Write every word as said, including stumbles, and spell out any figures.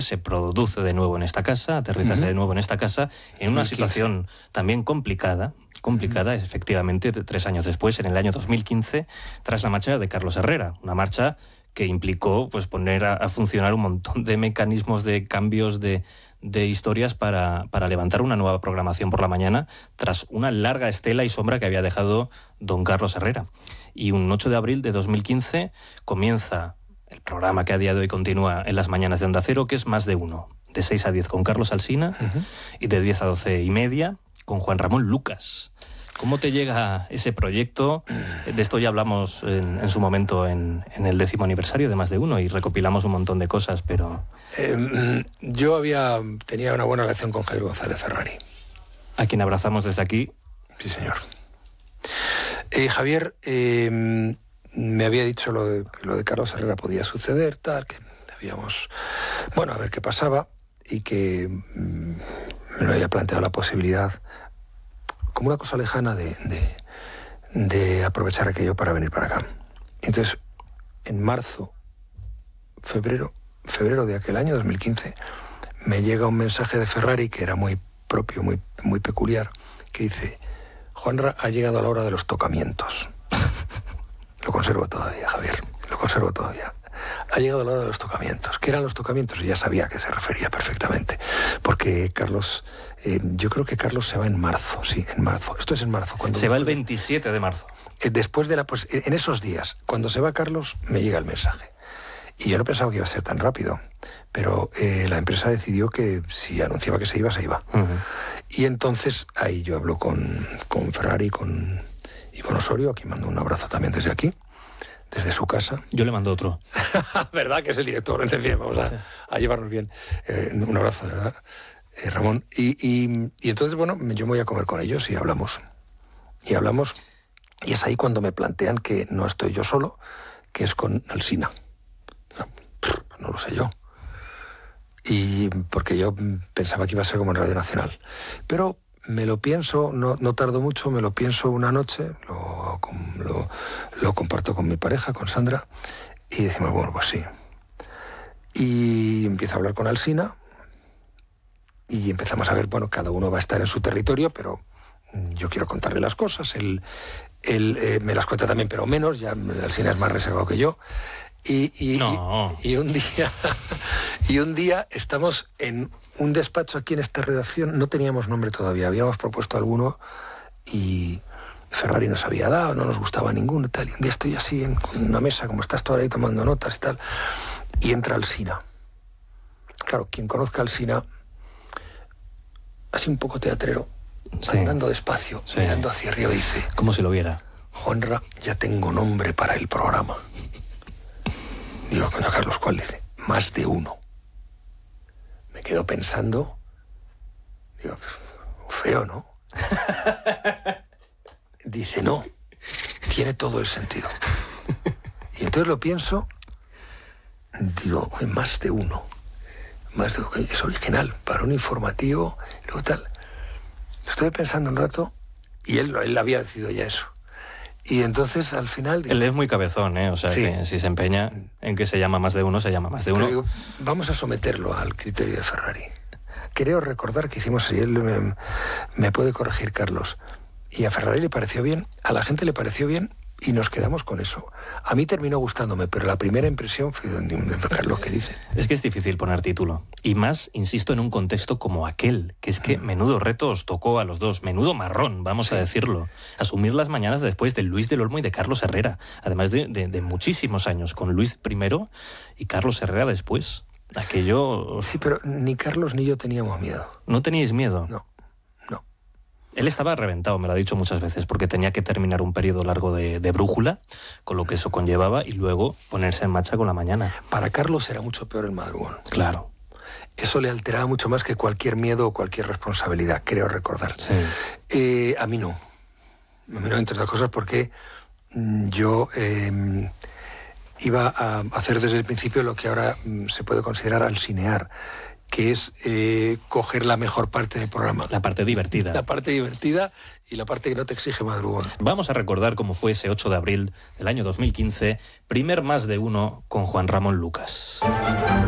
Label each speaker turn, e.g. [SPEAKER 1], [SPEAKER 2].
[SPEAKER 1] se produce de nuevo en esta casa, aterrizas uh-huh. de nuevo en esta casa, en una situación también complicada, complicada, uh-huh. efectivamente, tres años después, en el año dos mil quince, tras la marcha de Carlos Herrera, una marcha que implicó pues poner a, a funcionar un montón de mecanismos, de cambios, de, de historias para, para levantar una nueva programación por la mañana tras una larga estela y sombra que había dejado don Carlos Herrera. Y un ocho de abril de dos mil quince comienza el programa que a día de hoy continúa en las mañanas de Onda Cero, que es Más de Uno, de seis a diez con Carlos Alsina uh-huh. y de diez a doce y media con Juan Ramón Lucas. ¿Cómo te llega ese proyecto? De esto ya hablamos en, en su momento en, en el décimo aniversario de Más de Uno y recopilamos un montón de cosas, pero...
[SPEAKER 2] Eh, yo había tenía una buena relación con Javier González Ferrari.
[SPEAKER 1] A quien abrazamos desde aquí.
[SPEAKER 2] Sí, señor. Eh, Javier eh, me había dicho lo de, que lo de Carlos Herrera podía suceder, tal, que debíamos... Bueno, a ver qué pasaba y que mm, me había planteado la posibilidad... como una cosa lejana de, de, de aprovechar aquello para venir para acá. Entonces, en marzo, febrero, febrero de aquel año, dos mil quince, me llega un mensaje de Ferrari que era muy propio, muy, muy peculiar, que dice: Juanra, ha llegado la hora de los tocamientos. Lo conservo todavía, Javier, lo conservo todavía. Ha llegado la hora de los tocamientos. ¿Qué eran los tocamientos? Y ya sabía a qué se refería perfectamente. Porque Carlos, eh, yo creo que Carlos se va en marzo, sí, en marzo. Esto es en marzo. Cuando
[SPEAKER 1] se va el veintisiete de marzo.
[SPEAKER 2] Eh, después de la, pues en esos días, cuando se va Carlos, me llega el mensaje. Y yo no pensaba que iba a ser tan rápido. Pero eh, la empresa decidió que si anunciaba que se iba, se iba. Uh-huh. Y entonces ahí yo hablo con, con Ferrari con, y con Osorio, a quien mando un abrazo también desde aquí. Desde su casa.
[SPEAKER 1] Yo le mando otro.
[SPEAKER 2] ¿Verdad? Que es el director. En fin, vamos a, sí. a llevarnos bien. Eh, un abrazo, de verdad, eh, Ramón. Y, y, y entonces, bueno, yo me voy a comer con ellos y hablamos. Y hablamos. Y es ahí cuando me plantean que no estoy yo solo, que es con Alsina. No, no lo sé yo. Y porque yo pensaba que iba a ser como en Radio Nacional. Pero me lo pienso, no, no tardo mucho, me lo pienso una noche, lo, lo, lo comparto con mi pareja, con Sandra, y decimos, bueno, pues sí. Y empiezo a hablar con Alsina, y empezamos a ver, bueno, cada uno va a estar en su territorio, pero yo quiero contarle las cosas, él, él eh, me las cuenta también, pero menos, ya Alsina es más reservado que yo. Y, y,
[SPEAKER 1] no.
[SPEAKER 2] y, y un día y un día estamos en un despacho aquí en esta redacción, no teníamos nombre todavía, habíamos propuesto alguno y Ferrari nos había dado, no nos gustaba ninguno y tal, y un día estoy así en una mesa como estás tú ahora ahí tomando notas y tal, y entra Alsina. Claro, quien conozca a Alsina, así un poco teatrero, sí. andando despacio, sí. mirando hacia arriba, y dice,
[SPEAKER 1] como si lo viera:
[SPEAKER 2] Juanra, ya tengo nombre para el programa. Digo, coño, Carlos, ¿cuál? Dice, Más de Uno. Me quedo pensando, digo, feo, ¿no? Dice, no, tiene todo el sentido. Y entonces lo pienso, digo, Más de Uno. Más de Uno, es original, para un informativo, y luego tal. Estuve pensando un rato, y él, él había decidido ya eso. Y entonces, al final... Digo,
[SPEAKER 1] él es muy cabezón, ¿eh? O sea, sí. que si se empeña en que se llama Más de Uno, se llama Más de Uno.
[SPEAKER 2] Digo, vamos a someterlo al criterio de Ferrari. Creo recordar que hicimos, y él me, me puede corregir, Carlos, y a Ferrari le pareció bien, a la gente le pareció bien, y nos quedamos con eso. A mí terminó gustándome, pero la primera impresión fue de, de Carlos, que dice.
[SPEAKER 1] Es que es difícil poner título. Y más, insisto, en un contexto como aquel, que es que menudo reto os tocó a los dos, menudo marrón, vamos sí. a decirlo. Asumir las mañanas después de Luis del Olmo y de Carlos Herrera, además de, de, de muchísimos años, con Luis primero y Carlos Herrera después. Aquello...
[SPEAKER 2] Sí, pero ni Carlos ni yo teníamos miedo.
[SPEAKER 1] ¿No teníais miedo?
[SPEAKER 2] No.
[SPEAKER 1] Él estaba reventado, me lo ha dicho muchas veces, porque tenía que terminar un periodo largo de, de brújula, con lo que eso conllevaba, y luego ponerse en marcha con la mañana.
[SPEAKER 2] Para Carlos era mucho peor el madrugón.
[SPEAKER 1] Claro.
[SPEAKER 2] Eso le alteraba mucho más que cualquier miedo o cualquier responsabilidad, creo recordar.
[SPEAKER 1] Sí.
[SPEAKER 2] Eh, a mí no. A mí no, entre otras cosas, porque yo eh, iba a hacer desde el principio lo que ahora se puede considerar alsinear, que es eh, coger la mejor parte del programa.
[SPEAKER 1] La parte divertida.
[SPEAKER 2] La parte divertida y la parte que no te exige madrugón.
[SPEAKER 1] Vamos a recordar cómo fue ese ocho de abril del año dos mil quince, primer Más de Uno con Juan Ramón Lucas.